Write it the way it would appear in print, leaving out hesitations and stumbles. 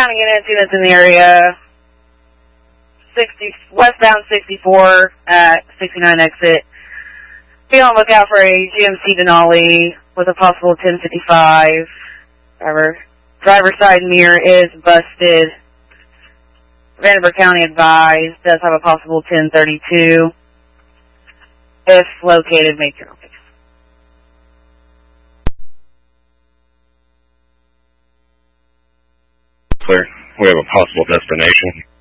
County units in the area. Westbound 64 at 69 exit. Be on the lookout for a GMC Denali with a possible 1055. Driver's side mirror is busted. Vanderbilt County advised does have a possible 1032. If located, make your own pick. Clear. We have a possible destination.